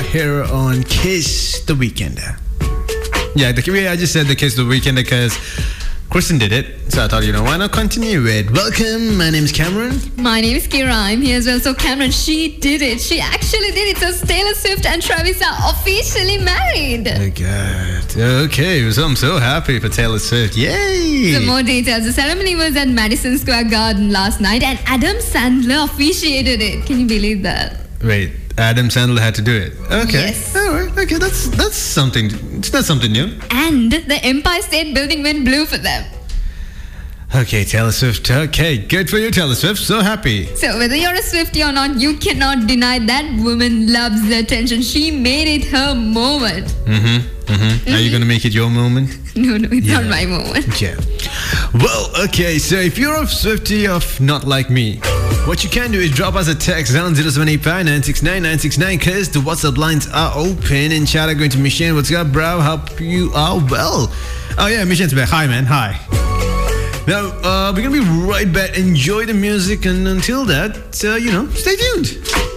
right here on Kiss the Weekender. Yeah, I just said the Kiss the Weekender because Kristen did it, so I thought, why not continue it? Welcome, my name is Cameron. My name is Kira, I'm here as well. So Cameron, she did it. She actually did it. So Taylor Swift and Travis are officially married. Oh God. Okay, so I'm so happy for Taylor Swift. Yay! Some more details. The ceremony was at Madison Square Garden last night and Adam Sandler officiated it. Can you believe that? Wait, Adam Sandler had to do it. Okay. Yes. All right. Okay, that's something. That's something new. And the Empire State Building went blue for them. Okay, Taylor Swift. Okay, good for you, Taylor Swift. So happy. So whether you're a Swiftie or not, you cannot deny that woman loves the attention. She made it her moment. Are you gonna make it your moment? No, it's not my moment. Yeah. Well, okay. So if you're a Swiftie of not like me, what you can do is drop us a text down 0785 969 969 because the WhatsApp lines are open. And shout out going to Michelle. What's up, bro? Hope you are well. Oh yeah, Michelle's back. Hi, man. Hi. Now, we're going to be right back. Enjoy the music. And until that, stay tuned.